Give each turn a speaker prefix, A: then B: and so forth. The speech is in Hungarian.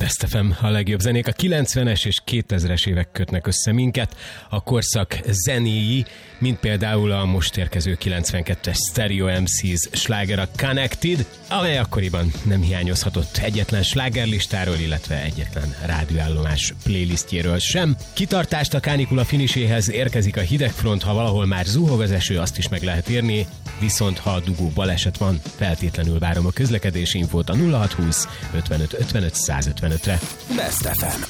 A: Best FM, a legjobb zenék. A 90-es és 2000-es évek kötnek össze minket, a korszak zenéi, mint például a most érkező 92-es Stereo MCs sláger a Connected, amely akkoriban nem hiányozhatott egyetlen slágerlistáról, illetve egyetlen rádióállomás playlistjéről sem. Kitartást a kánikula finiséhez, érkezik a hidegfront, ha valahol már zuhog az eső, azt is meg lehet írni, viszont ha dugó baleset van, feltétlenül várom a közlekedési infót a 0620 55 55 155-re.
B: Best FM.